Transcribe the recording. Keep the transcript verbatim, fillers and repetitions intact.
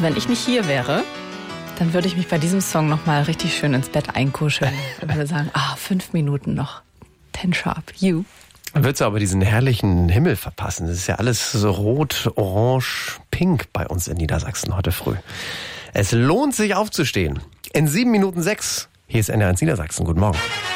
Also wenn ich nicht hier wäre, dann würde ich mich bei diesem Song nochmal richtig schön ins Bett einkuscheln und würde sagen, ah, fünf Minuten noch. Ten sharp, you. Dann würdest du aber diesen herrlichen Himmel verpassen. Das ist ja alles so rot, orange, pink bei uns in Niedersachsen heute früh. Es lohnt sich aufzustehen. In sieben Minuten sechs. Hier ist N R eins Niedersachsen. Guten Morgen.